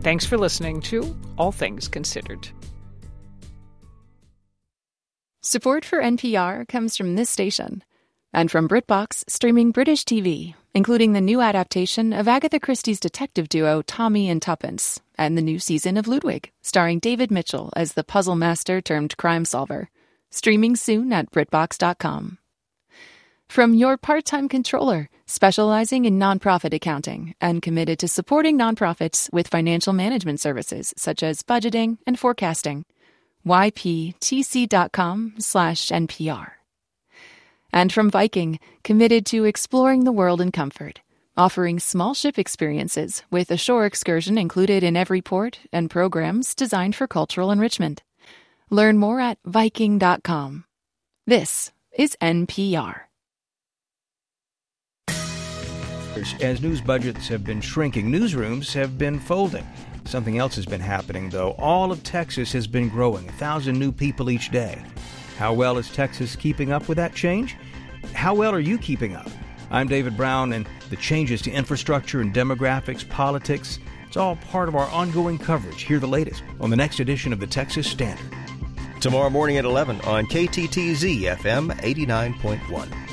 Thanks for listening to All Things Considered. Support for NPR comes from this station and from BritBox, streaming British TV, including the new adaptation of Agatha Christie's detective duo Tommy and Tuppence, and the new season of Ludwig, starring David Mitchell as the puzzle master turned crime solver. Streaming soon at BritBox.com. From your part-time controller, specializing in nonprofit accounting and committed to supporting nonprofits with financial management services such as budgeting and forecasting. yptc.com/NPR. And from Viking, committed to exploring the world in comfort, offering small ship experiences with a shore excursion included in every port and programs designed for cultural enrichment. Learn more at Viking.com. This is NPR. As news budgets have been shrinking, newsrooms have been folding. Something else has been happening, though. All of Texas has been growing, 1,000 new people each day. How well is Texas keeping up with that change? How well are you keeping up? I'm David Brown, and the changes to infrastructure and demographics, politics, it's all part of our ongoing coverage. Hear the latest on the next edition of the Texas Standard. Tomorrow morning at 11 on KTTZ FM 89.1.